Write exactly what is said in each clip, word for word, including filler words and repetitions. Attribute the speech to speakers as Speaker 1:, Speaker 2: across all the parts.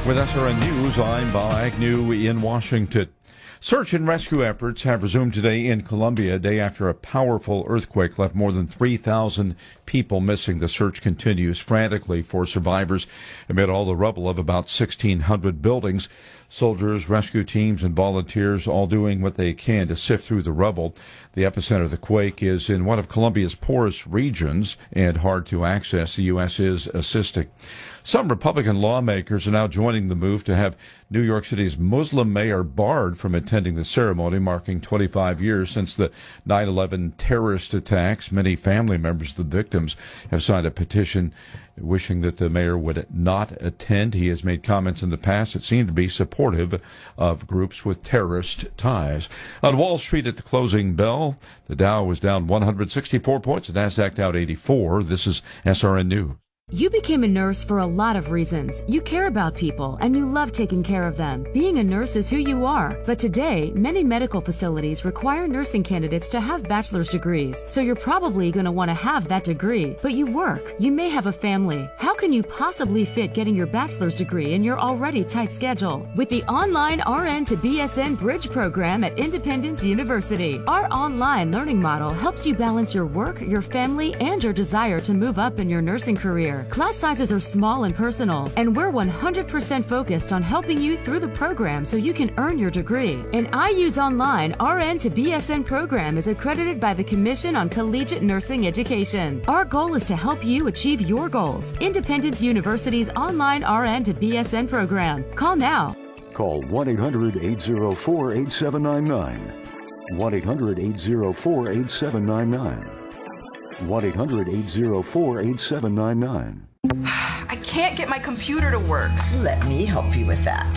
Speaker 1: With S R N News, I'm Bob Agnew in Washington. Search and rescue efforts have resumed today in Colombia, a day after a powerful earthquake left more than three thousand people missing. The search continues frantically for survivors amid all the rubble of about sixteen hundred buildings. Soldiers, rescue teams, and volunteers all doing what they can to sift through the rubble. The epicenter of the quake is in one of Colombia's poorest regions and hard to access. The U S is assisting. Some Republican lawmakers are now joining the move to have New York City's Muslim mayor barred from attending the ceremony, marking twenty-five years since the nine eleven terrorist attacks. Many family members of the victims have signed a petition wishing that the mayor would not attend. He has made comments in the past that seem to be supportive of groups with terrorist ties. On Wall Street at the closing bell, the Dow was down one hundred sixty-four points, the NASDAQ down eighty-four. This is S R N News.
Speaker 2: You became a nurse for a lot of reasons. You care about people and you love taking care of them. Being a nurse is who you are. But today, many medical facilities require nursing candidates to have bachelor's degrees. So you're probably going to want to have that degree. But you work. You may have a family. How can you possibly fit getting your bachelor's degree in your already tight schedule? With the online R N to B S N Bridge program at Independence University, our online learning model helps you balance your work, your family, and your desire to move up in your nursing career. Class sizes are small and personal, and we're one hundred percent focused on helping you through the program so you can earn your degree. An I U's Online R N to B S N program is accredited by the Commission on Collegiate Nursing Education. Our goal is to help you achieve your goals. Independence University's Online R N to B S N program. Call now.
Speaker 3: Call one eight hundred eight oh four eight seven nine nine. one eight hundred eight oh four eight seven nine nine. one eight hundred eight oh four eight seven nine nine.
Speaker 4: I can't get my computer to work.
Speaker 5: Let me help you with that.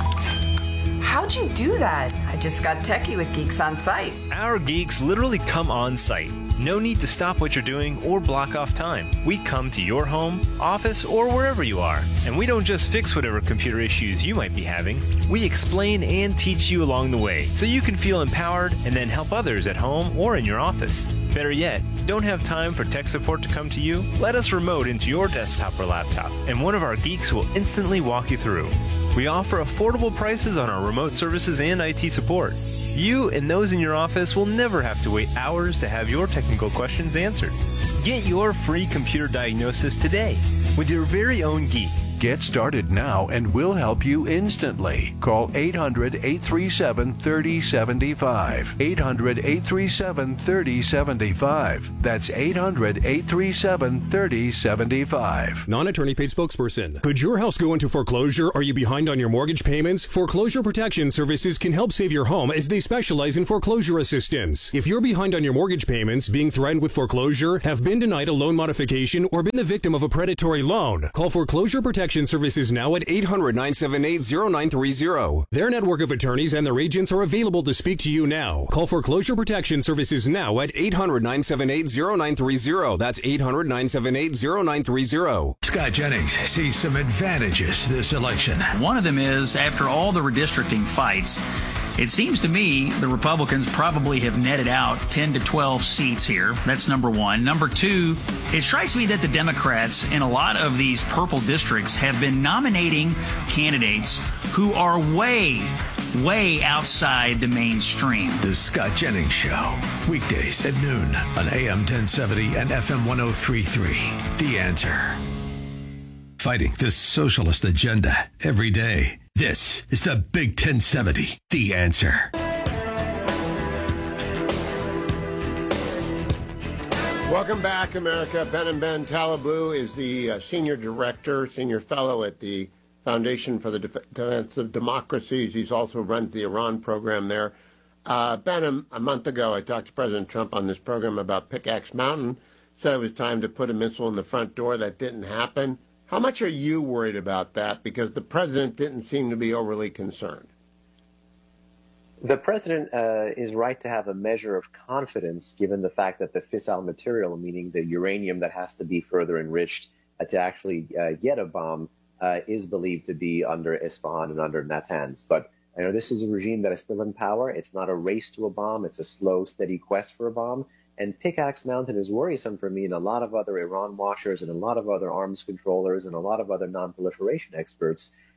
Speaker 4: How'd you do that?
Speaker 5: I just got techie with Geeks on Site.
Speaker 6: Our geeks literally come on site. No need to stop what you're doing or block off time. We come to your home, office, or wherever you are. And we don't just fix whatever computer issues you might be having. We explain and teach you along the way so you can feel empowered and then help others at home or in your office. Better yet, don't have time for tech support to come to you? Let us remote into your desktop or laptop, and one of our geeks will instantly walk you through. We offer affordable prices on our remote services and I T support. You and those in your office will never have to wait hours to have your technical questions answered. Get your free computer diagnosis today with your very own geek.
Speaker 7: Get started now and we'll help you instantly. Call eight hundred eight three seven three oh seven five. eight hundred eight three seven three oh seven five. That's eight hundred eight three seven three oh seven five.
Speaker 8: Non-attorney paid spokesperson. Could your house go into foreclosure? Are you behind on your mortgage payments? Foreclosure Protection Services can help save your home as they specialize in foreclosure assistance. If you're behind on your mortgage payments, being threatened with foreclosure, have been denied a loan modification, or been the victim of a predatory loan, call Foreclosure Protection Services now at eight hundred nine seven eight oh nine three oh. Their network of attorneys and their agents are available to speak to you now. Call Foreclosure Protection Services now at eight hundred nine seven eight oh nine three oh. That's eight hundred nine seven eight oh nine three oh.
Speaker 9: Scott Jennings sees some advantages this election.
Speaker 10: One of them is, after all the redistricting fights, it seems to me the Republicans probably have netted out ten to twelve seats here. That's number one. Number two, it strikes me that the Democrats in a lot of these purple districts have been nominating candidates who are way, way outside the mainstream.
Speaker 9: The Scott Jennings Show, weekdays at noon on A M ten seventy and F M one oh three point three. The Answer. Fighting the socialist agenda every day. This is the Big ten seventy, The Answer.
Speaker 11: Welcome back, America. Behnam Ben Talebou is the uh, senior director, senior fellow at the Foundation for the Def- Defense of Democracies. He's also runs the Iran program there. Uh, Behnam, a month ago, I talked to President Trump on this program about Pickaxe Mountain. Said it was time to put a missile in the front door. That didn't happen. How much are you worried about that? Because the president didn't seem to be overly concerned.
Speaker 12: The president uh, is right to have a measure of confidence, given the fact that the fissile material, meaning the uranium that has to be further enriched uh, to actually uh, get a bomb, uh, is believed to be under Isfahan and under Natanz. But you know, this is a regime that is still in power. It's not a race to a bomb. It's a slow, steady quest for a bomb. And Pickaxe Mountain is worrisome for me and a lot of other Iran watchers and a lot of other arms controllers and a lot of other non-proliferation experts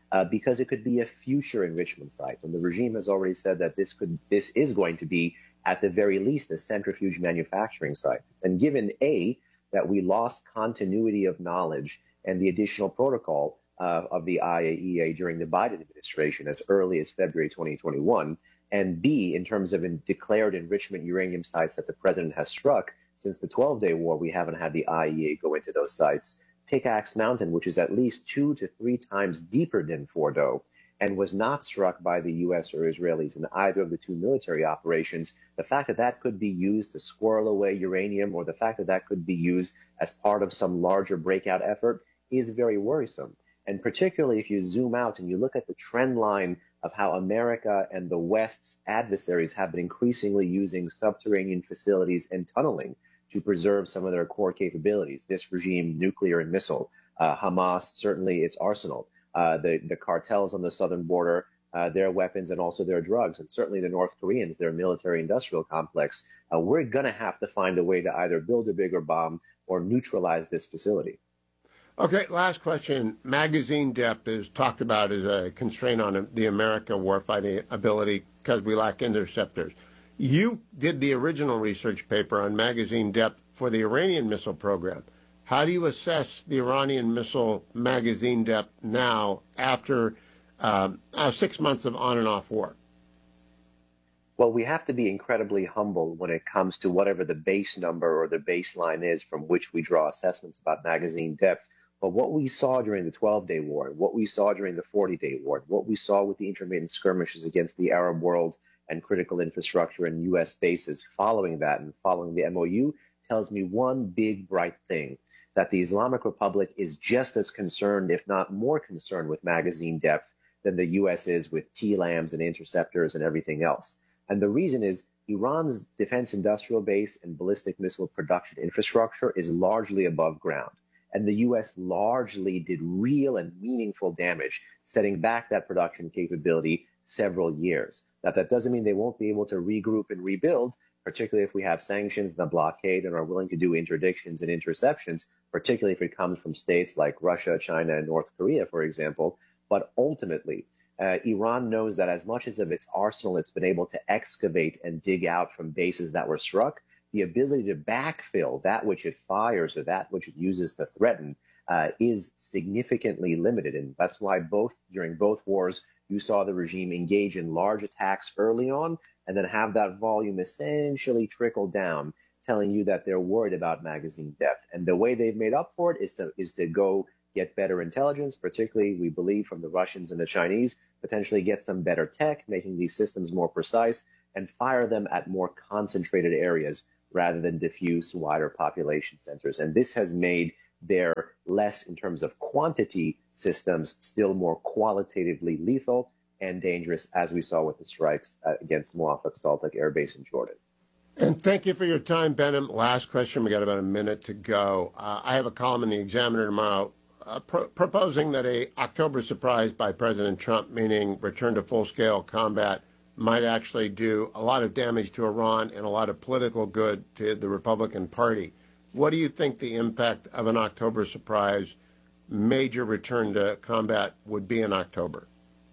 Speaker 12: uh, because it could be a future enrichment site. And the regime has already said that this could this is going to be, at the very least, a centrifuge manufacturing site. And given A, that we lost continuity of knowledge and the additional protocol uh, of the I A E A during the Biden administration as early as February twenty twenty-one, and B, in terms of in declared enrichment uranium sites that the president has struck, since the twelve-day war, we haven't had the I A E A go into those sites. Pickaxe Mountain, which is at least two to three times deeper than Fordo, and was not struck by the U S or Israelis in either of the two military operations, the fact that that could be used to squirrel away uranium, or the fact that that could be used as part of some larger breakout effort, is very worrisome. And particularly if you zoom out and you look at the trend line of how America and the West's adversaries have been increasingly using subterranean facilities and tunneling to preserve some of their core capabilities. This regime, nuclear and missile, uh, Hamas, certainly its arsenal, uh, the, the cartels on the southern border, uh, their weapons and also their drugs, and certainly the North Koreans, their military-industrial complex. Uh, we're going to have to find a way to either build a bigger bomb or neutralize this facility.
Speaker 11: Okay, last question. Magazine depth is talked about as a constraint on the America warfighting ability because we lack interceptors. You did the original research paper on magazine depth for the Iranian missile program. How do you assess the Iranian missile magazine depth now after um, uh, six months of on and off war?
Speaker 12: Well, we have to be incredibly humble when it comes to whatever the base number or the baseline is from which we draw assessments about magazine depth. But what we saw during the twelve-day war, and what we saw during the forty-day war, and what we saw with the intermittent skirmishes against the Arab world and critical infrastructure and U S bases following that and following the M O U tells me one big bright thing, that the Islamic Republic is just as concerned, if not more concerned, with magazine depth than the U S is with T LAMs and interceptors and everything else. And the reason is Iran's defense industrial base and ballistic missile production infrastructure is largely above ground. And the U S largely did real and meaningful damage, setting back that production capability several years. Now, that doesn't mean they won't be able to regroup and rebuild, particularly if we have sanctions and the blockade and are willing to do interdictions and interceptions, particularly if it comes from states like Russia, China, and North Korea, for example. But ultimately, uh, Iran knows that as much as of its arsenal it's been able to excavate and dig out from bases that were struck, the ability to backfill that which it fires or that which it uses to threaten uh, is significantly limited. And that's why both during both wars, you saw the regime engage in large attacks early on and then have that volume essentially trickle down, telling you that they're worried about magazine depth. And the way they've made up for it is to is to go get better intelligence, particularly, we believe, from the Russians and the Chinese, potentially get some better tech, making these systems more precise, and fire them at more concentrated areas rather than diffuse wider population centers. And this has made their less, in terms of quantity, systems still more qualitatively lethal and dangerous, as we saw with the strikes uh, against Muaffaq Saltak Air Base in Jordan.
Speaker 11: And thank you for your time, Behnam. Last question. We got about a minute to go. Uh, I have a column in the Examiner tomorrow uh, pro- proposing that a October surprise by President Trump, meaning return to full-scale combat, might actually do a lot of damage to Iran and a lot of political good to the Republican Party. What do you think the impact of an October surprise, major return to combat would be in October?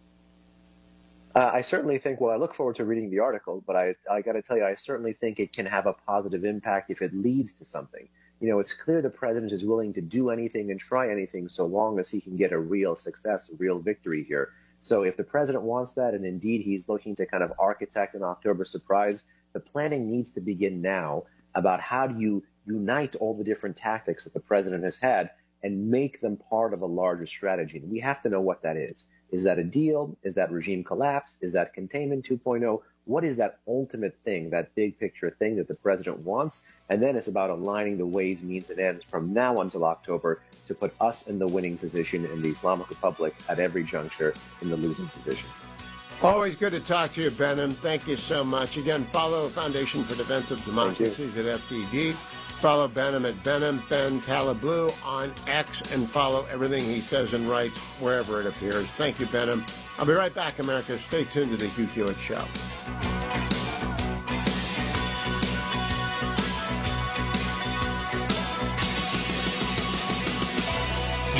Speaker 12: Uh, I certainly think, well, I look forward to reading the article, but I, I got to tell you, I certainly think it can have a positive impact if it leads to something. You know, it's clear the president is willing to do anything and try anything so long as he can get a real success, a real victory here. So if the president wants that, and indeed he's looking to kind of architect an October surprise, the planning needs to begin now about how do you unite all the different tactics that the president has had and make them part of a larger strategy. And we have to know what that is. Is that a deal? Is that regime collapse? Is that containment two point oh? What is that ultimate thing, that big picture thing that the president wants? And then it's about aligning the ways, means, and ends from now until October to put us in the winning position and the Islamic Republic at every juncture in the losing position.
Speaker 11: Always good to talk to you, Behnam. Thank you so much. Again, follow Foundation for Defense of Democracies at F D D. Follow Behnam at Behnam Ben Talablu on X, and follow everything he says and writes wherever it appears. Thank you, Behnam. I'll be right back, America. Stay tuned to the Hugh Hewitt Show.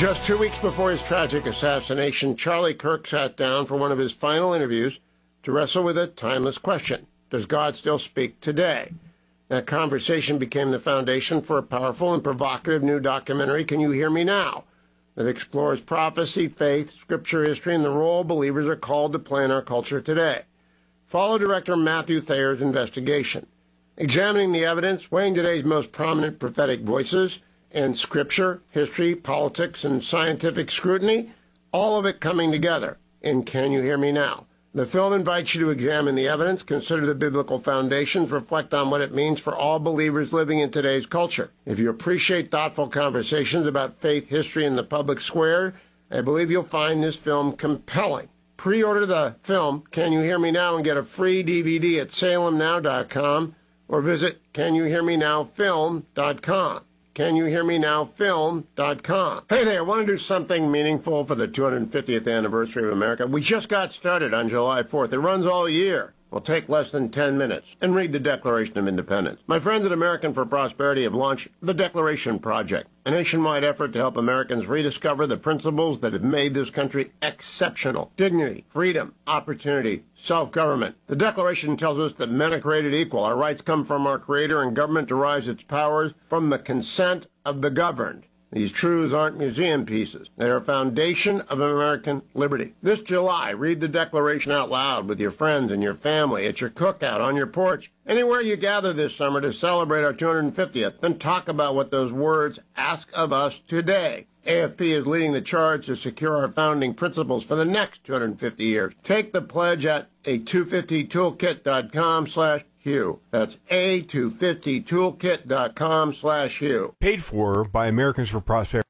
Speaker 11: Just two weeks before his tragic assassination, Charlie Kirk sat down for one of his final interviews to wrestle with a timeless question. Does God still speak today? That conversation became the foundation for a powerful and provocative new documentary, Can You Hear Me Now?, that explores prophecy, faith, scripture, history, and the role believers are called to play in our culture today. Follow director Matthew Thayer's investigation, examining the evidence, weighing today's most prominent prophetic voices, and scripture, history, politics, and scientific scrutiny, all of it coming together in Can You Hear Me Now? The film invites you to examine the evidence, consider the biblical foundations, reflect on what it means for all believers living in today's culture. If you appreciate thoughtful conversations about faith, history, and the public square, I believe you'll find this film compelling. Pre-order the film, Can You Hear Me Now?, and get a free D V D at salem now dot com or visit can you hear me now film dot com. can you hear me now film dot com. Hey there, want to do something meaningful for the two hundred fiftieth anniversary of America? We just got started on July fourth. It runs all year. Will take less than ten minutes and read the Declaration of Independence. My friends at American for Prosperity have launched the Declaration Project, a nationwide effort to help Americans rediscover the principles that have made this country exceptional. Dignity, freedom, opportunity, self-government. The Declaration tells us that men are created equal. Our rights come from our Creator, and government derives its powers from the consent of the governed. These truths aren't museum pieces. They are a foundation of American liberty. This July, read the Declaration out loud with your friends and your family, at your cookout, on your porch, anywhere you gather this summer to celebrate our two hundred fiftieth. Then talk about what those words ask of us today. A F P is leading the charge to secure our founding principles for the next two hundred fifty years. Take the pledge at a two fifty toolkit dot com slash Hugh. That's a two fifty toolkit dot com slash Hugh.
Speaker 13: Paid for by Americans for Prosperity.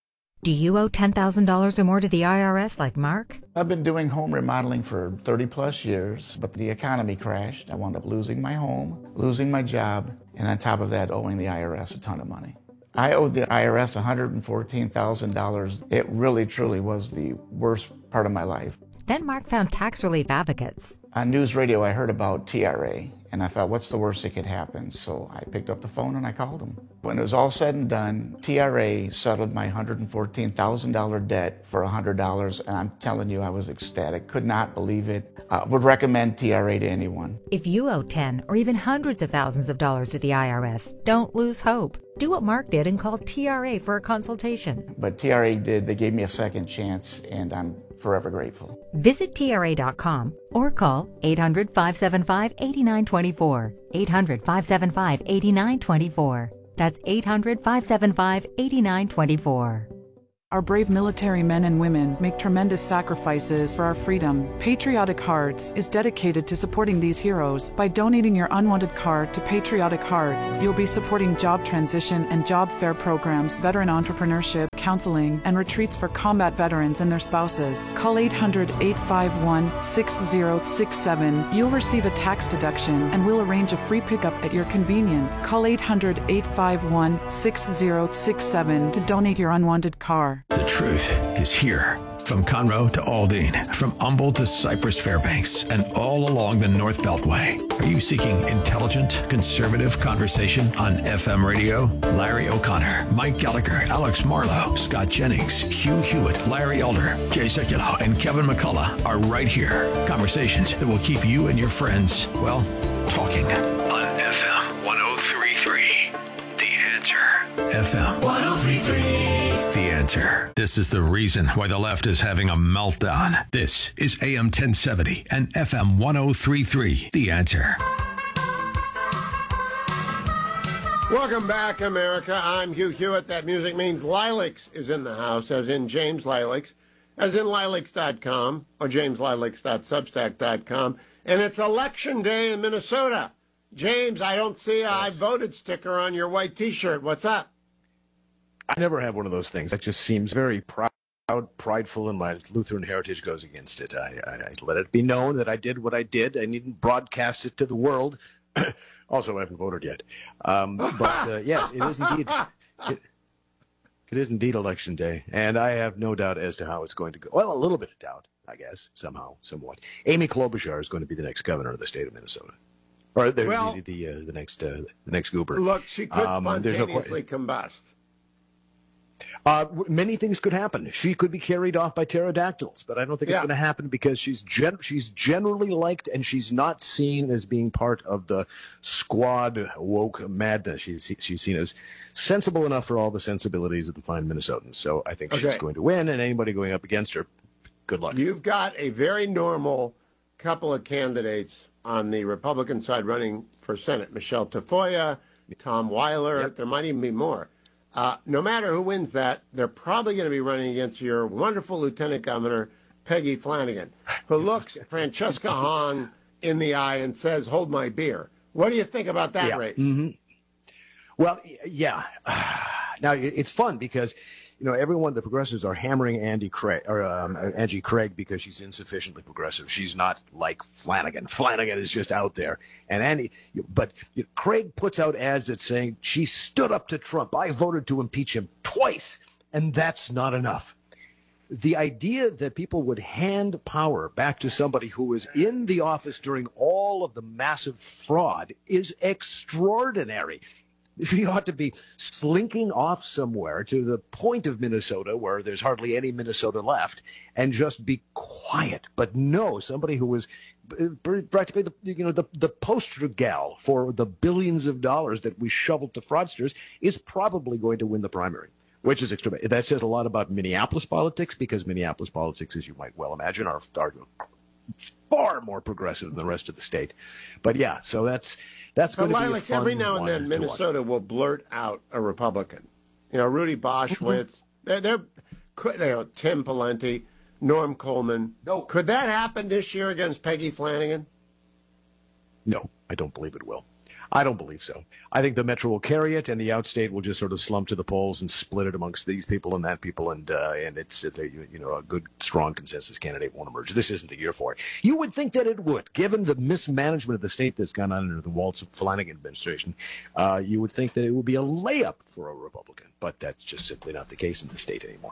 Speaker 14: Do you owe ten thousand dollars or more to the I R S like Mark?
Speaker 15: I've been doing home remodeling for thirty plus years, but the economy crashed. I wound up losing my home, losing my job, and on top of that, owing the I R S a ton of money. I owed the I R S one hundred fourteen thousand dollars. It really, truly was the worst part of my life.
Speaker 14: Then Mark found tax relief advocates.
Speaker 15: On news radio, I heard about T R A, and I thought, what's the worst that could happen? So I picked up the phone and I called them. When it was all said and done, T R A settled my one hundred fourteen thousand dollars debt for one hundred dollars, and I'm telling you, I was ecstatic. Could not believe it. Uh, would recommend T R A to anyone.
Speaker 14: If you owe ten or even hundreds of thousands of dollars to the I R S, don't lose hope. Do what Mark did and call T R A for a consultation.
Speaker 15: But T R A did. They gave me a second chance, and I'm forever grateful.
Speaker 14: Visit T R A dot com or call eight hundred, five seven five, eight nine two four. eight hundred, five seven five, eight nine two four. That's eight hundred, five seven five, eight nine two four.
Speaker 16: Our brave military men and women make tremendous sacrifices for our freedom. Patriotic Hearts is dedicated to supporting these heroes. By donating your unwanted card to Patriotic Hearts, you'll be supporting job transition and job fair programs, veteran entrepreneurship, counseling, and retreats for combat veterans and their spouses. Call eight hundred, eight five one, six zero six seven. You'll receive a tax deduction, and we'll arrange a free pickup at your convenience. Call eight hundred, eight five one, six zero six seven to donate your unwanted car.
Speaker 9: The truth is here. From Conroe to Aldine, from Humboldt to Cypress Fairbanks, and all along the North Beltway. Are you seeking intelligent, conservative conversation on F M radio? Larry O'Connor, Mike Gallagher, Alex Marlowe, Scott Jennings, Hugh Hewitt, Larry Elder, Jay Sekulow, and Kevin McCullough are right here. Conversations that will keep you and your friends, well, talking. On F M one oh three point three, The Answer. F M one oh three point three. The Answer. This is the reason why the left is having a meltdown. This is A M ten seventy and F M one oh three point three. The Answer.
Speaker 11: Welcome back, America. I'm Hugh Hewitt. That music means Lilacs is in the house, as in James Lilacs, as in lilacs dot com or james lilacs dot substack dot com. And it's election day in Minnesota. James, I don't see a I voted sticker on your white T-shirt. What's up?
Speaker 17: I never have one of those things. That just seems very proud, prideful, and my Lutheran heritage goes against it. I, I, I let it be known that I did what I did. I needn't broadcast it to the world. Also, I haven't voted yet. Um, but uh, yes, it is indeed. It, it is indeed election day, and I have no doubt as to how it's going to go. Well, a little bit of doubt, I guess, somehow, somewhat. Amy Klobuchar is going to be the next governor of the state of Minnesota, or the well, the, the, uh, the next uh, the next goober.
Speaker 11: Look, she could
Speaker 17: um,
Speaker 11: spontaneously
Speaker 17: no
Speaker 11: combust.
Speaker 17: Uh, many things could happen. She could be carried off by pterodactyls, but I don't think
Speaker 11: Yeah.
Speaker 17: it's going to happen because she's gen- she's generally liked, and she's not seen as being part of the squad woke madness. She's she's seen as sensible enough for all the sensibilities of the fine Minnesotans. So I think
Speaker 11: Okay.
Speaker 17: she's going to win, and anybody going up against her, good luck.
Speaker 11: You've got a very normal couple of candidates on the Republican side running for Senate. Michelle Tafoya, Tom Weiler.
Speaker 17: Yep.
Speaker 11: There might even be more. Uh, no matter who wins that, they're probably going to be running against your wonderful Lieutenant Governor, Peggy Flanagan, who looks Francesca Hong in the eye and says, hold my beer. What do you think about that
Speaker 17: Yeah.
Speaker 11: race?
Speaker 17: Mm-hmm. Well, y- yeah. Now, it- it's fun because, you know, everyone, the progressives are hammering Andy Craig, or um, Angie Craig because she's insufficiently progressive. She's not like Flanagan. Flanagan is just out there. And Andy, but you know, Craig puts out ads that saying she stood up to Trump. I voted to impeach him twice, and that's not enough. The idea that people would hand power back to somebody who was in the office during all of the massive fraud is extraordinary. She ought to be slinking off somewhere to the point of Minnesota where there's hardly any Minnesota left and just be quiet. But no, somebody who was practically the, you know, the, the poster gal for the billions of dollars that we shoveled to fraudsters is probably going to win the primary, which is extreme. That says a lot about Minneapolis politics because Minneapolis politics, as you might well imagine, are, are far more progressive than the rest of the state. But yeah, so that's that's
Speaker 11: But
Speaker 17: going to be a
Speaker 11: Lilac,
Speaker 17: fun
Speaker 11: every now and
Speaker 17: one
Speaker 11: then
Speaker 17: to
Speaker 11: Minnesota
Speaker 17: watch.
Speaker 11: will blurt out a Republican. You know, Rudy Boschwitz, they're, they're, could- you know, Tim Pawlenty, Norm Coleman.
Speaker 17: No.
Speaker 11: Could that happen this year against Peggy Flanagan?
Speaker 17: No, I don't believe it will. I don't believe so. I think the Metro will carry it, and the outstate will just sort of slump to the polls and split it amongst these people and that people, and uh, and it's uh, you know a good, strong consensus candidate won't emerge. This isn't the year for it. You would think that it would, given the mismanagement of the state that's gone on under the Waltz Flanagan administration. Uh, you would think that it would be a layup for a Republican, but that's just simply not the case in the state anymore.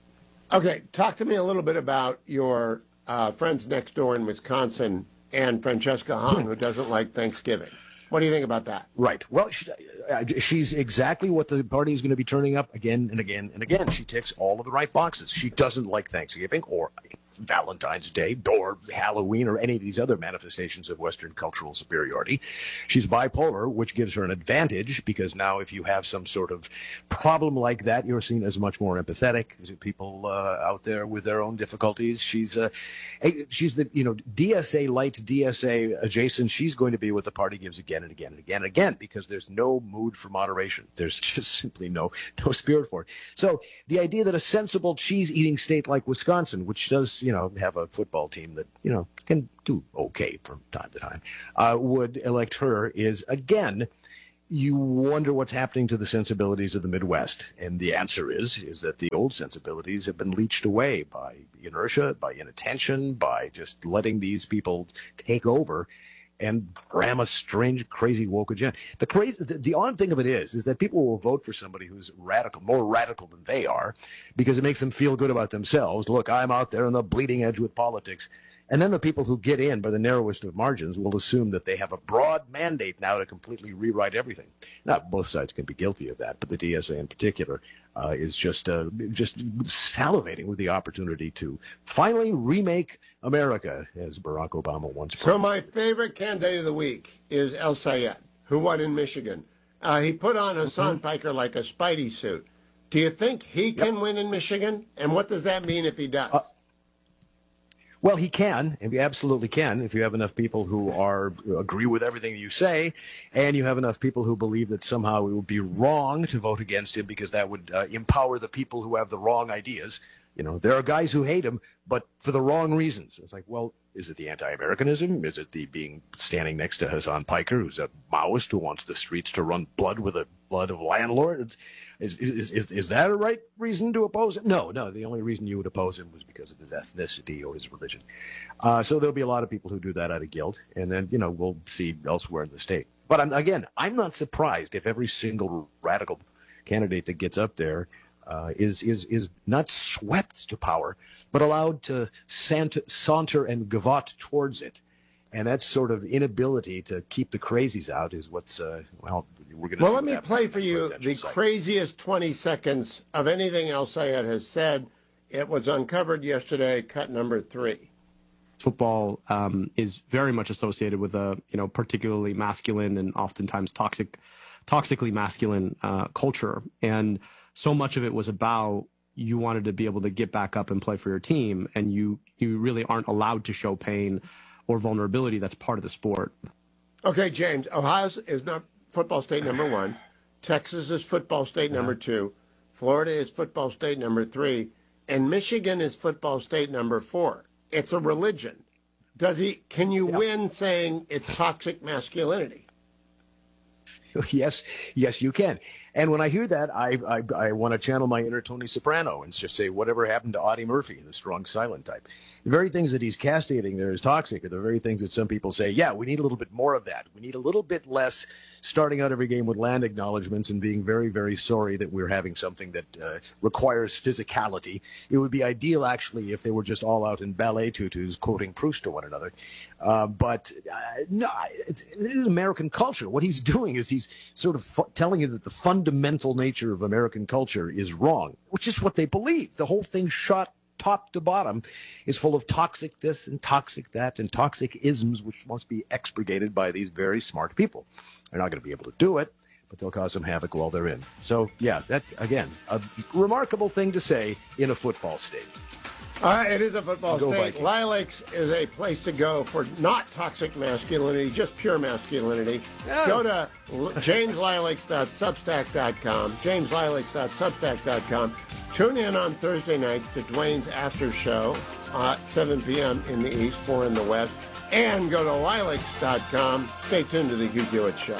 Speaker 11: Okay, talk to me a little bit about your uh, friends next door in Wisconsin and Francesca Hong, who doesn't like Thanksgiving. What do you think about that?
Speaker 17: Right. Well, she, uh, she's exactly what the party is going to be turning up again and again and again. She ticks all of the right boxes. She doesn't like Thanksgiving or Valentine's Day or Halloween or any of these other manifestations of Western cultural superiority. She's bipolar, which gives her an advantage because now if you have some sort of problem like that, you're seen as much more empathetic to people uh, out there with their own difficulties. She's uh, she's the, you know, D S A light, D S A adjacent. She's going to be what the party gives again and again and again and again because there's no mood for moderation. There's just simply no no spirit for it. So the idea that a sensible cheese-eating state like Wisconsin, which does, you know, have a football team that, you know, can do okay from time to time, uh, would elect her is, again, you wonder what's happening to the sensibilities of the Midwest. And the answer is, is that the old sensibilities have been leached away by inertia, by inattention, by just letting these people take over and cram a strange, crazy woke agenda. The crazy, the, the odd thing of it is, is that people will vote for somebody who's radical, more radical than they are, because it makes them feel good about themselves. Look, I'm out there on the bleeding edge with politics. And then the people who get in by the narrowest of margins will assume that they have a broad mandate now to completely rewrite everything. Now, both sides can be guilty of that, but the D S A in particular uh, is just uh, just salivating with the opportunity to finally remake America, as Barack Obama once promised.
Speaker 11: So my favorite candidate of the week is El Sayed, who won in Michigan. Uh, he put on Hassan mm-hmm. Piker like a Spidey suit. Do you think he can yep. win in Michigan? And what does that mean if he does?
Speaker 17: Uh, Well, he can, and he absolutely can, if you have enough people who are agree with everything you say, and you have enough people who believe that somehow it would be wrong to vote against him because that would uh, empower the people who have the wrong ideas. You know, there are guys who hate him, but for the wrong reasons. It's like, well, is it the anti-Americanism? Is it the being standing next to Hassan Piker, who's a Maoist who wants the streets to run blood with the blood of landlords? Is, is, is, is that a right reason to oppose him? No, no. The only reason you would oppose him was because of his ethnicity or his religion. Uh, so there'll be a lot of people who do that out of guilt. And then, you know, we'll see elsewhere in the state. But I'm, again, I'm not surprised if every single radical candidate that gets up there Uh, is is is not swept to power, but allowed to sant- saunter and gavotte towards it. And that sort of inability to keep the crazies out is what's, uh, well, we're going to
Speaker 11: Well, let me play for you the cycle. Craziest twenty seconds of anything El-Sayed has said. It was uncovered yesterday, cut number three.
Speaker 18: Football um, is very much associated with a, you know, particularly masculine and oftentimes toxic, toxically masculine uh, culture. And so much of it was about you wanted to be able to get back up and play for your team, and you, you really aren't allowed to show pain or vulnerability. That's part of the sport. Okay,
Speaker 11: James, Ohio is not football state number one. Texas is football state number two. Florida is football state number three. And Michigan is football state number four. It's a religion. Does he? Can you yeah. win saying it's toxic masculinity?
Speaker 17: Yes, yes, you can. And when I hear that, I I, I want to channel my inner Tony Soprano and just say, whatever happened to Audie Murphy, the strong, silent type? The very things that he's castigating there as toxic are the very things that some people say, yeah, we need a little bit more of that. We need a little bit less starting out every game with land acknowledgments and being very, very sorry that we're having something that uh, requires physicality. It would be ideal, actually, if they were just all out in ballet tutus quoting Proust to one another. Uh, but uh, no, it's, it's American culture. What he's doing is he's sort of fu- telling you that the fundamental nature of American culture is wrong, which is what they believe. The whole thing shot top to bottom is full of toxic this and toxic that and toxic isms, which must be expurgated by these very smart people. They're not going to be able to do it, but they'll cause some havoc while they're in. So, yeah, that, again, a remarkable thing to say in a football state.
Speaker 11: Uh, it is a football go state. Vikings. Lilacs is a place to go for not toxic masculinity, just pure masculinity. Yeah. Go to james lilacs dot substack dot com, james lilacs dot substack dot com. Tune in on Thursday nights to Dwayne's After Show at seven p.m. in the East, four in the West. And go to lilacs dot com. Stay tuned to the Hugh Hewitt Show.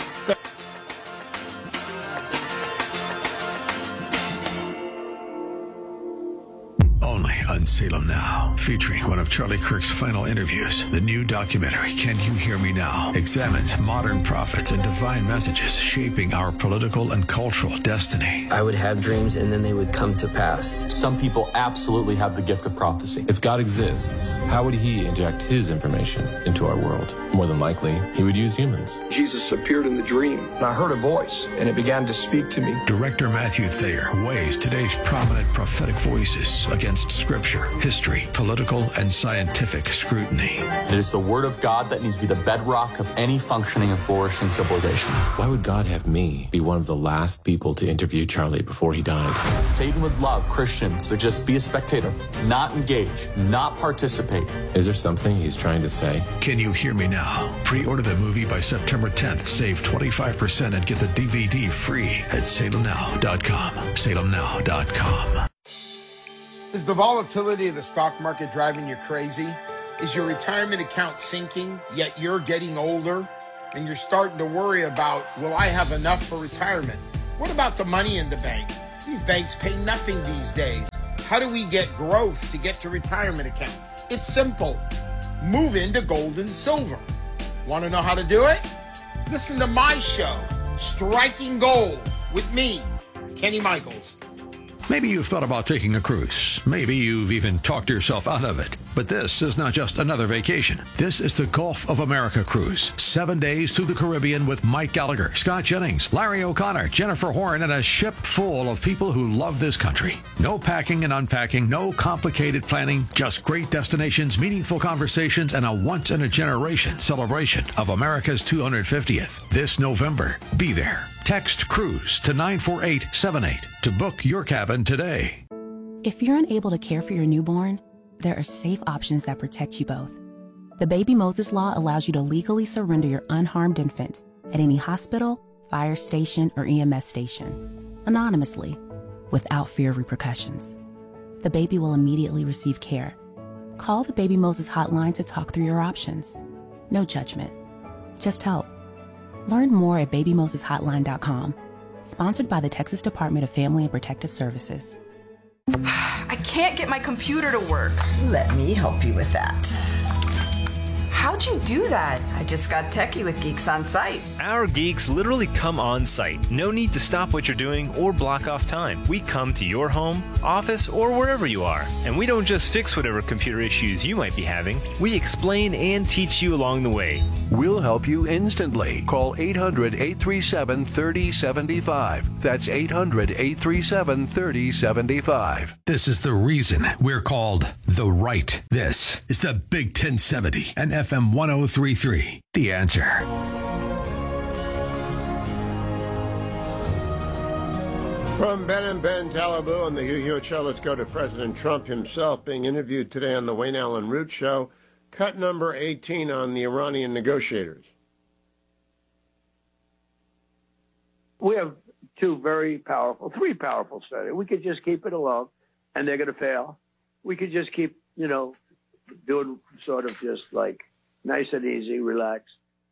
Speaker 9: Only on Salem Now, featuring one of Charlie Kirk's final interviews. The new documentary, Can You Hear Me Now?, examines modern prophets and divine messages shaping our political and cultural destiny.
Speaker 19: I would have dreams and then they would come to pass.
Speaker 20: Some people absolutely have the gift of prophecy. If God exists, how would he inject his information into our world? More than likely, he would use humans.
Speaker 21: Jesus appeared in the dream, and I heard a voice, and it began to speak to me.
Speaker 9: Director Matthew Thayer weighs today's prominent prophetic voices against scripture, history, political, and scientific scrutiny.
Speaker 20: It is the word of God that needs to be the bedrock of any functioning and flourishing civilization. Why would God have me be one of the last people to interview Charlie before he died? Satan would love Christians to just be a spectator, not engage, not participate. Is there something he's trying to say?
Speaker 9: Can You Hear Me Now? Pre-order the movie by September tenth. Save twenty-five percent and get the D V D free at salem now dot com. salem now dot com.
Speaker 22: Is the volatility of the stock market driving you crazy? Is your retirement account sinking, yet you're getting older? And you're starting to worry about, will I have enough for retirement? What about the money in the bank? These banks pay nothing these days. How do we get growth to get to retirement account? It's simple. Move into gold and silver. Want to know how to do it? Listen to my show, Striking Gold, with me, Kenny Michaels.
Speaker 9: Maybe you've thought about taking a cruise. Maybe you've even talked yourself out of it. But this is not just another vacation. This is the Gulf of America cruise. Seven days through the Caribbean with Mike Gallagher, Scott Jennings, Larry O'Connor, Jennifer Horn, and a ship full of people who love this country. No packing and unpacking, no complicated planning, just great destinations, meaningful conversations, and a once-in-a-generation celebration of America's two hundred fiftieth. This November, be there. Text CRUISE to nine four eight seven eight to book your cabin today.
Speaker 23: If you're unable to care for your newborn, there are safe options that protect you both. The Baby Moses Law allows you to legally surrender your unharmed infant at any hospital, fire station, or E M S station, anonymously, without fear of repercussions. The baby will immediately receive care. Call the Baby Moses hotline to talk through your options. No judgment, just help. Learn more at baby moses hotline dot com. Sponsored by the Texas Department of Family and Protective Services.
Speaker 4: I can't get my computer to work.
Speaker 5: Let me help you with that.
Speaker 4: How'd you do that?
Speaker 5: I just got techie with Geeks on Site.
Speaker 6: Our geeks literally come on site. No need to stop what you're doing or block off time. We come to your home, office, or wherever you are. And we don't just fix whatever computer issues you might be having. We explain and teach you along the way.
Speaker 7: We'll help you instantly. Call eight hundred, eight three seven, three oh seven five. That's eight hundred, eight three seven, three oh seven five.
Speaker 9: This is the reason we're called The Right. This is the Big ten seventy and F M one oh three point three. The Answer.
Speaker 11: From Ben and Ben Talabou on the Hugh Hewitt Show, let's go to President Trump himself being interviewed today on the Wayne Allen Root Show. Cut number eighteen on the Iranian negotiators.
Speaker 1: We have two very powerful, three powerful strategies. We could just keep it alone, and they're going to fail. We could just keep, you know, doing sort of just like nice and easy, relax.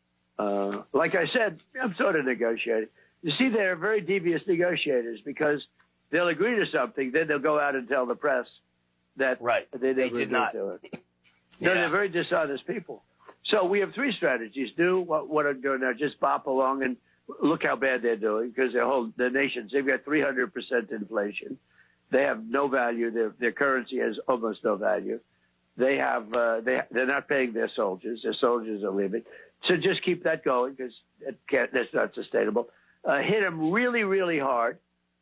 Speaker 1: Uh, like I said, I'm sort of negotiating. You see, they're very devious negotiators because they'll agree to something, then they'll go out and tell the press that
Speaker 2: right.
Speaker 1: they,
Speaker 2: they did not.
Speaker 1: To it. No, yeah. They're very dishonest people. So we have three strategies. Do what, what I'm doing now, just bop along and look how bad they're doing because their whole the nations, they've got three hundred percent inflation. They have no value. Their their currency has almost no value. They have uh, they they're not paying their soldiers. Their soldiers are leaving. So just keep that going because it can't. That's not sustainable. Uh, hit them really really hard,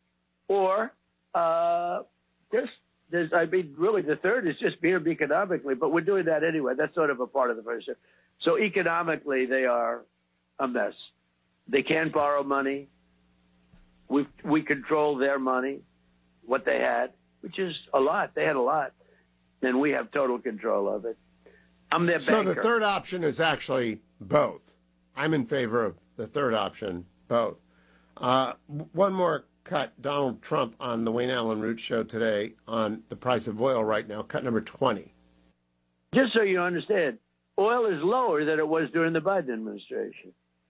Speaker 1: or uh, just there's. I mean, really, the third is just beat them economically. But we're doing that anyway. That's sort of a part of the first step. So economically, they are a mess. They can't borrow money. We we control their money, what they had, which is a lot. They had a lot. And we have total control of it. I'm their
Speaker 11: so
Speaker 1: banker.
Speaker 11: So the third option is actually both. I'm in favor of the third option, both. Uh, one more cut. Donald Trump on the Wayne Allen Root Show today on the price of oil right now, cut number twenty.
Speaker 1: Just so you understand, oil is lower than it was during the Biden administration.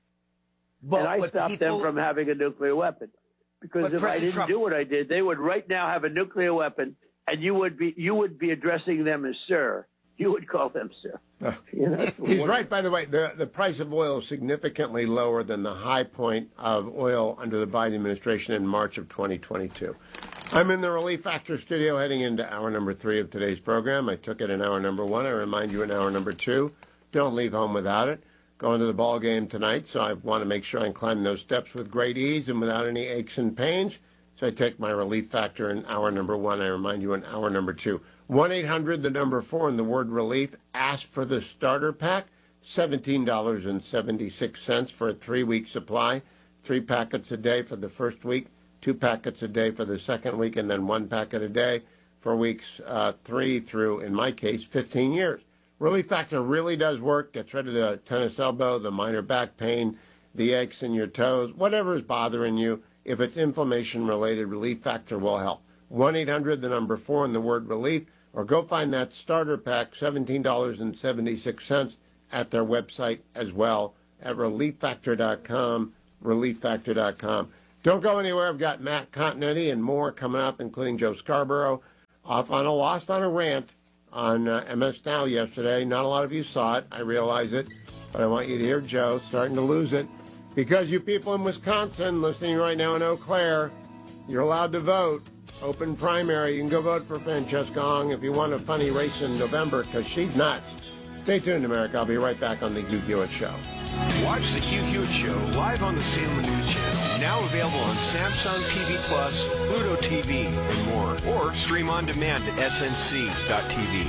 Speaker 2: But,
Speaker 1: and I
Speaker 2: but
Speaker 1: stopped
Speaker 2: people,
Speaker 1: them from having a nuclear weapon. Because if I didn't
Speaker 2: Trump,
Speaker 1: do what I did, they would right now have a nuclear weapon, and you would be you would be addressing them as sir. You would call them sir.
Speaker 11: Uh,
Speaker 1: you know,
Speaker 11: he's right, by the way. The, the price of oil is significantly lower than the high point of oil under the Biden administration in March of twenty twenty-two. I'm in the Relief Factor studio heading into hour number three of today's program. I took it in hour number one. I remind you in hour number two, don't leave home without it. Going to the ball game tonight, so I want to make sure I climb those steps with great ease and without any aches and pains. So I take my Relief Factor in hour number one. I remind you in hour number two. one eight hundred, the number four, and the word relief. Ask for the starter pack, seventeen dollars and seventy-six cents for a three-week supply. Three packets a day for the first week, two packets a day for the second week, and then one packet a day for weeks uh, three through, in my case, fifteen years. Relief Factor really does work. Gets rid of the tennis elbow, the minor back pain, the aches in your toes, whatever is bothering you. If it's inflammation-related, Relief Factor will help. one eight hundred, the number four, and the word relief, or go find that starter pack, seventeen dollars and seventy-six cents, at their website as well, at relief factor dot com, relief factor dot com. Don't go anywhere. I've got Matt Continetti and more coming up, including Joe Scarborough, off on a Lost on a Rant on uh, M S Now yesterday. Not a lot of you saw it. I realize it. But I want you to hear Joe starting to lose it. Because you people in Wisconsin listening right now in Eau Claire, you're allowed to vote. Open primary. You can go vote for Francesca Ong if you want a funny race in November, because she's nuts. Stay tuned, America. I'll be right back on the Hugh Hewitt Show.
Speaker 3: Watch the Hugh Hewitt Show live on the Salem News Channel. Now available on Samsung T V Plus, Pluto T V, and more. Or stream on demand at S N C dot T V.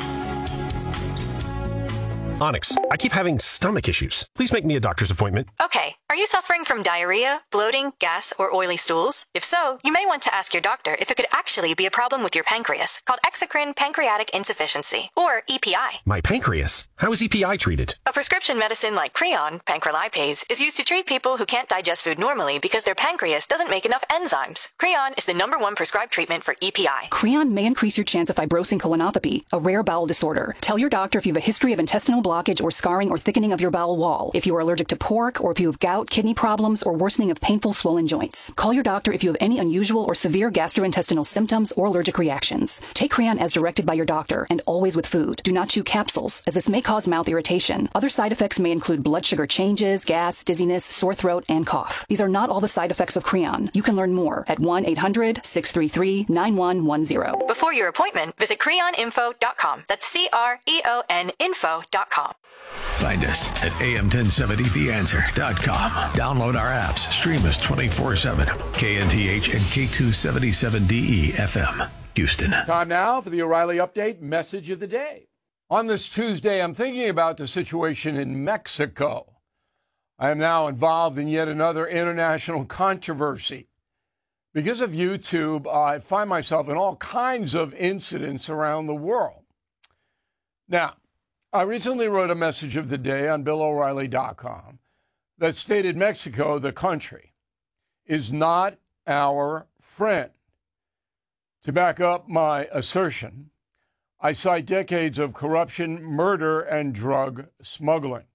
Speaker 24: Onyx, I keep having stomach issues. Please make me a doctor's appointment.
Speaker 25: Okay. Are you suffering from diarrhea, bloating, gas, or oily stools? If so, you may want to ask your doctor if it could actually be a problem with your pancreas, called exocrine pancreatic insufficiency, or E P I.
Speaker 24: My pancreas? How is E P I treated?
Speaker 25: A prescription medicine like Creon, pancrelipase, is used to treat people who can't digest food normally because their pancreas doesn't make enough enzymes. Creon is the number one prescribed treatment for E P I.
Speaker 26: Creon may increase your chance of fibrosing colonopathy, a rare bowel disorder. Tell your doctor if you have a history of intestinal blockage
Speaker 2: blockage or scarring or thickening of your bowel wall, if you are allergic to pork, or if you have gout, kidney problems, or worsening of painful swollen joints. Call your doctor if you have any unusual or severe gastrointestinal symptoms or allergic reactions. Take Creon as directed by your doctor, and always with food. Do not chew capsules, as this may cause mouth irritation. Other side effects may include blood sugar changes, gas, dizziness, sore throat, and cough. These are not all the side effects of Creon. You can learn more at one eight hundred six three three nine one one zero.
Speaker 25: Before your appointment, visit creon info dot com. That's C R E O N info dot com.
Speaker 9: Find us at A M ten seventy the answer dot com. Download our apps. Stream us twenty-four seven. K N T H and K two seventy-seven D E F M. Houston.
Speaker 8: Time now for the O'Reilly Update message of the day. On this Tuesday, I'm thinking about the situation in Mexico. I am now involved in yet another international controversy. Because of YouTube, I find myself in all kinds of incidents around the world. Now, I recently wrote a message of the day on Bill O'Reilly dot com that stated Mexico, the country, is not our friend. To back up my assertion, I cite decades of corruption, murder, and drug smuggling.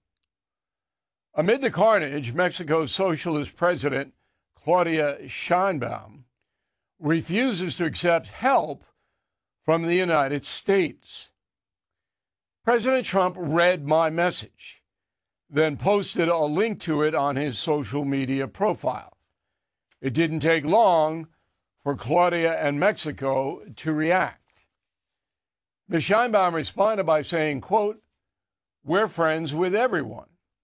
Speaker 8: Amid the carnage, Mexico's socialist president, Claudia Sheinbaum, refuses to accept help from the United States. President Trump read my message, then posted a link to it on his social media profile. It didn't take long for Claudia and Mexico to react. Miz Sheinbaum responded by saying, quote, "We're friends with everyone."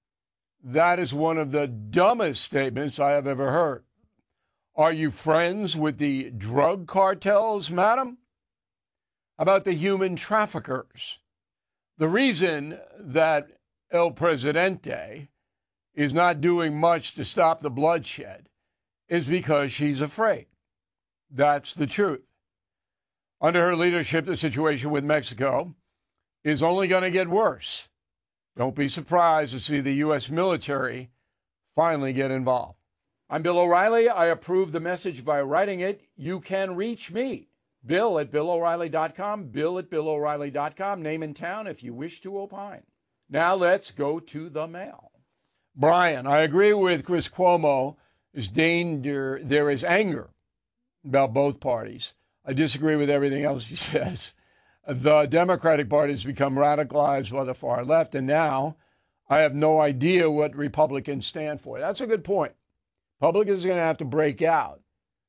Speaker 8: That is one of the dumbest statements I have ever heard. Are you friends with the drug cartels, madam? How about the human traffickers? The reason that El Presidente is not doing much to stop the bloodshed is because she's afraid. That's the truth. Under her leadership, the situation with Mexico is only going to get worse. Don't be surprised to see the U S military finally get involved. I'm Bill O'Reilly. I approve the message by writing it. You can reach me, Bill at Bill O'Reilly dot com, Bill at Bill O'Reilly dot com, name and town if you wish to opine. Now let's go to the mail. Brian, I agree with Chris Cuomo. There's danger, there is anger about both parties. I disagree with everything else he says. The Democratic Party has become radicalized by the far left, and now I have no idea what Republicans stand for. That's a good point. Republicans are going to have to break out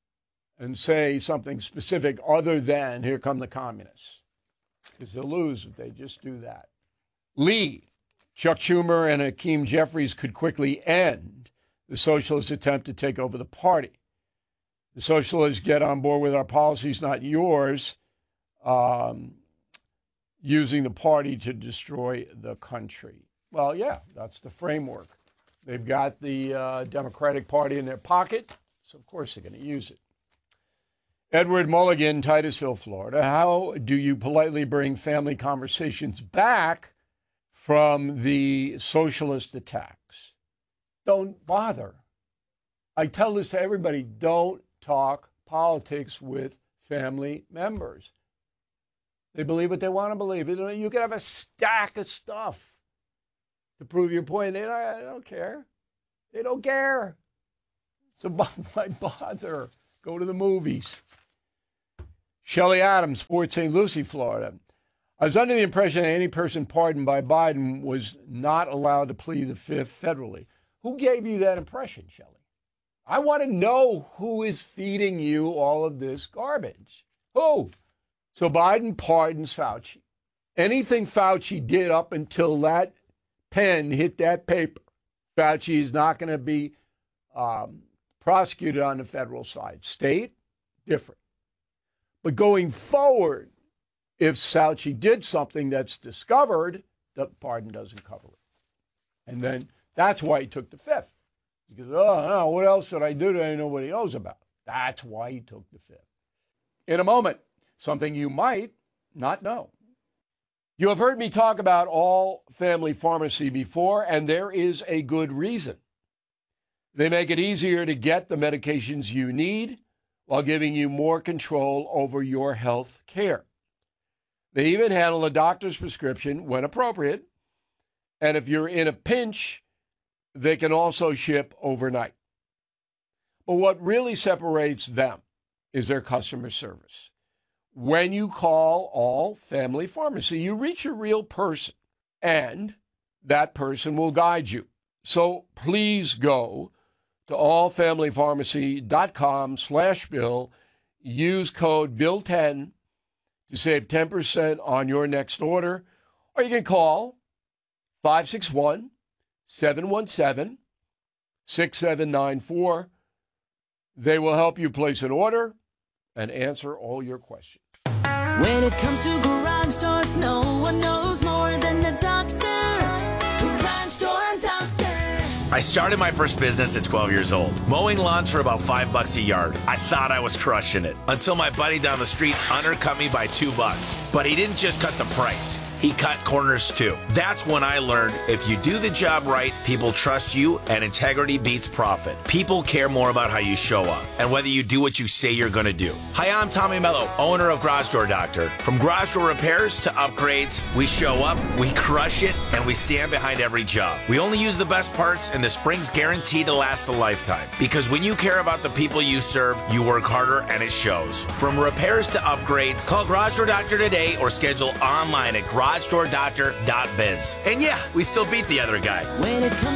Speaker 8: and say something specific other than, here come the communists. Because they'll lose if they just do that. Lee, Chuck Schumer and Hakeem Jeffries could quickly end the socialist attempt to take over the party. The socialists get on board with our policies, not yours, um, using the party to destroy the country. Well, yeah, that's the framework. They've got the uh, Democratic Party in their pocket, so of course they're going to use it. Edward Mulligan, Titusville, Florida. How do you politely bring family conversations back from the socialist attacks? Don't bother. I tell this to everybody, don't talk politics with family members. They believe what they want to believe. You can have a stack of stuff to prove your point. They don't, they don't care. They don't care. So why bother? Go to the movies. Shelley Adams, Port Saint Lucie, Florida. I was under the impression that any person pardoned by Biden was not allowed to plead the fifth federally. Who gave you that impression, Shelley? I want to know who is feeding you all of this garbage. Who? So Biden pardons Fauci. Anything Fauci did up until that pen hit that paper, Fauci is not going to be um, prosecuted on the federal side. State, different. But going forward, if Fauci did something that's discovered, the pardon doesn't cover it. And then that's why he took the fifth. Because, oh, no, what else did I do that nobody knows about? That's why he took the fifth. In a moment, something you might not know. You have heard me talk about all family pharmacy before, and there is a good reason. They make it easier to get the medications you need while giving you more control over your health care. They even handle a doctor's prescription when appropriate And if you're in a pinch, they can also ship overnight. But what really separates them is their customer service. When you call All Family Pharmacy, you reach a real person, and that person will guide you. So please go to allfamilypharmacy.com slash bill. Use code bill ten to save ten percent on your next order. Or you can call five six one, seven one seven, six seven nine four. They will help you place an order and answer all your questions.
Speaker 10: When it comes to garage doors, no one knows more than the doctor. Garage Door Doctor.
Speaker 12: I started my first business at twelve years old, mowing lawns for about five bucks a yard. I thought I was crushing it until my buddy down the street undercut me by two bucks. But he didn't just cut the price. He cut corners too. That's when I learned if you do the job right, people trust you, and integrity beats profit. People care more about how you show up and whether you do what you say you're going to do. Hi, I'm Tommy Mello, owner of Garage Door Doctor. From garage door repairs to upgrades, we show up, we crush it, and we stand behind every job. We only use the best parts, and the spring's guaranteed to last a lifetime. Because when you care about the people you serve, you work harder, and it shows. From repairs to upgrades, call Garage Door Doctor today or schedule online at garage door doctor dot biz. And yeah, we still beat the other guy.
Speaker 10: When it comes